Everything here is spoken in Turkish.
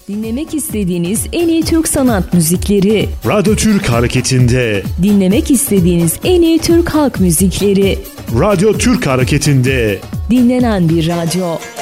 Dinlemek istediğiniz en iyi Türk sanat müzikleri. Radyo Türk Hareketi'nde. Dinlemek istediğiniz en iyi Türk halk müzikleri. Radyo Türk Hareketi'nde. Dinlenen bir radyo.